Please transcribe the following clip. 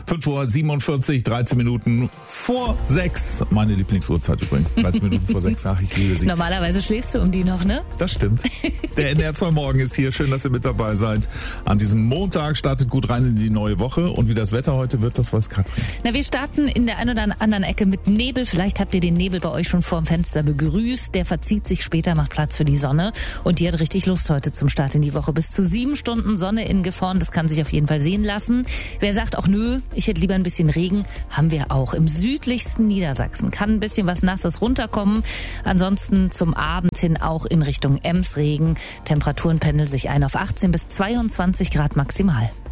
5:47 Uhr, 13 Minuten vor 6. Meine Lieblingsuhrzeit übrigens. 13 Minuten vor 6. Ach, ich liebe sie. Normalerweise schläfst du um die noch, ne? Das stimmt. Der NDR 2 Morgen ist hier. Schön, dass ihr mit dabei seid. An diesem Montag startet gut rein in die neue Woche. Und wie das Wetter heute wird, das weiß Katrin. Na, wir starten in der einen oder anderen Ecke mit Nebel. Vielleicht habt ihr den Nebel bei euch schon vorm Fenster begrüßt. Der verzieht sich später, macht Platz für die Sonne. Und die hat richtig Lust heute zum Start in die Woche. Bis zu 7 Stunden Sonne in Gifhorn. Das kann sich auf jeden Fall sehen lassen. Wer sagt auch, nö, ich hätte lieber ein bisschen Regen, haben wir auch. Im südlichsten Niedersachsen kann ein bisschen was Nasses runterkommen. Ansonsten zum Abend hin auch in Richtung Ems Regen. Temperaturen pendeln sich ein auf 18 bis 22 Grad maximal.